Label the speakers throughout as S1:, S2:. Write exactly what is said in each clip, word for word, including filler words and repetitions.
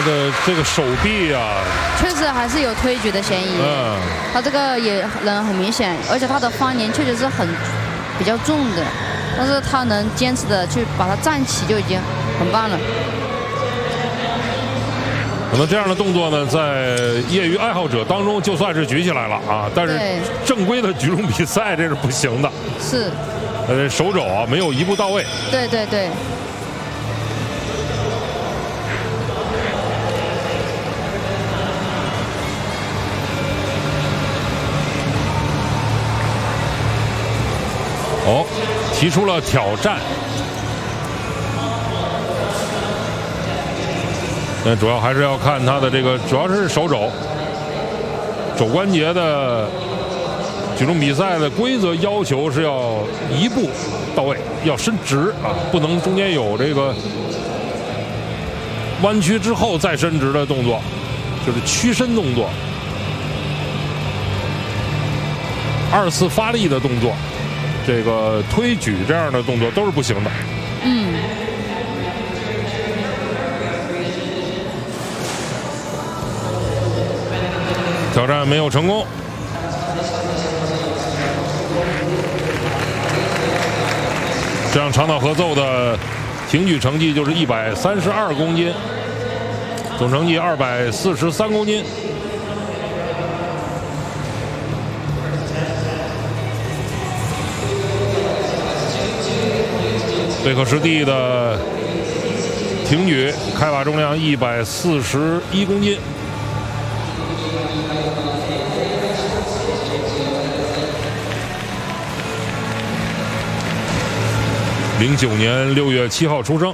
S1: 的这个手臂啊，
S2: 确实还是有推举的嫌疑。
S1: 嗯，
S2: 他这个也能很明显，而且他的翻年确实是很比较重的，但是他能坚持的去把它站起就已经很棒了。
S1: 可能这样的动作呢，在业余爱好者当中就算是举起来了啊，但是正规的举重比赛这是不行的。
S2: 是。
S1: 呃，手肘啊没有一步到位。
S2: 对对对。
S1: 哦，提出了挑战。那主要还是要看他的这个，主要是手肘、肘关节的举重比赛的规则要求是要一步到位，要伸直啊，不能中间有这个弯曲之后再伸直的动作，就是屈伸动作。二次发力的动作，这个推举这样的动作都是不行的。
S2: 嗯。
S1: 挑战没有成功。这样长岛合奏的挺举成绩就是一百三十二公斤，总成绩二百四十三公斤。贝克什蒂的挺举开把重量一百四十一公斤。零九年六月七号出生。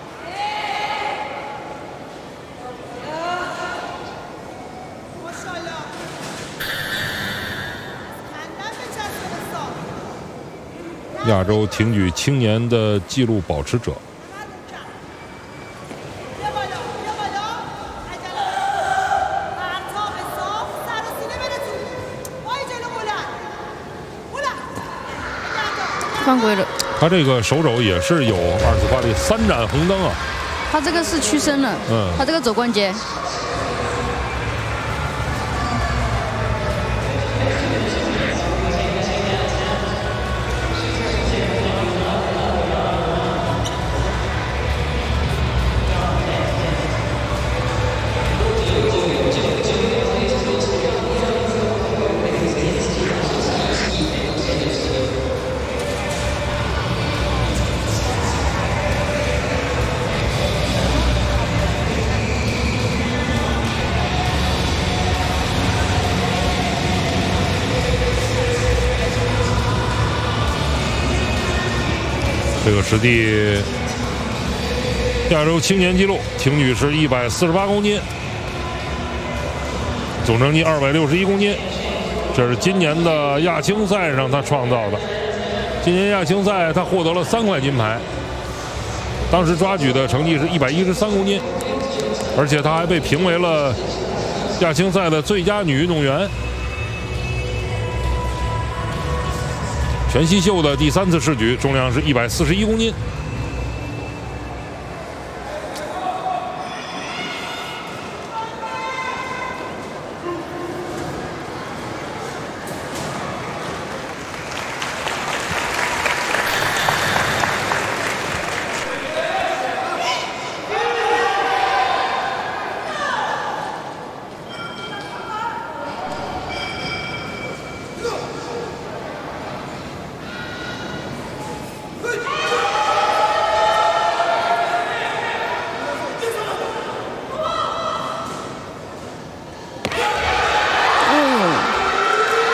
S1: 亚洲挺举青年的纪录保持者。
S2: 犯规了。
S1: 他这个手肘也是有二次发力，三盏红灯啊。
S2: 他这个是屈伸了，嗯，他这个肘关节。
S1: 这个实地亚洲青年纪录，挺举是一百四十八公斤，总成绩二百六十一公斤。这是今年的亚青赛上他创造的。今年亚青赛他获得了三块金牌，当时抓举的成绩是一百一十三公斤，而且他还被评为了亚青赛的最佳女运动员。全息秀的第三次试举重量是一百四十一公斤。